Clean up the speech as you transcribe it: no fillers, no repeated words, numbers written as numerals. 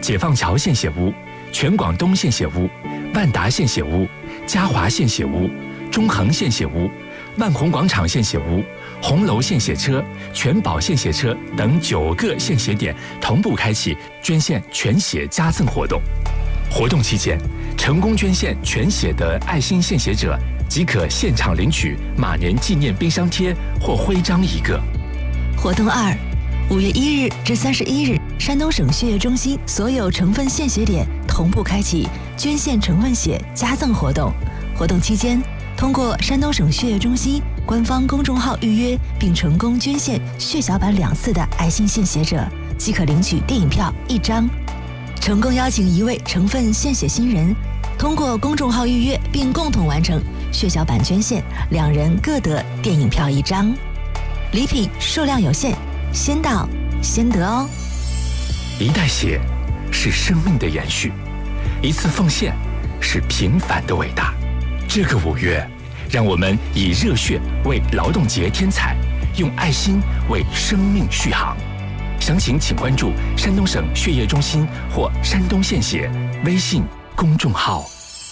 解放桥献血屋、全广东献血屋、万达献血屋、嘉华献血屋、中恒献血屋、万宏广场献血屋、红楼献血车、全宝献血车等9个献血点同步开启捐献全血加赠活动。活动期间，成功捐献全血的爱心献血者即可现场领取马年纪念冰箱贴或徽章1个。 活动2， 5月1日至31日，山东省血液中心所有成分献血点同步开启捐献成分血加赠活动。活动期间，通过山东省血液中心官方公众号预约并成功捐献血小板2次的爱心献血者，即可领取电影票1张。成功邀请1位成分献血新人，通过公众号预约并共同完成血小板捐献，2人各得电影票1张。礼品数量有限，先到先得哦。 一袋血是生命的延续，一次奉献是平凡的伟大。这个5月，让我们以热血为劳动节添彩，用爱心为生命续航。详情请关注山东省血液中心或山东献血微信公众号。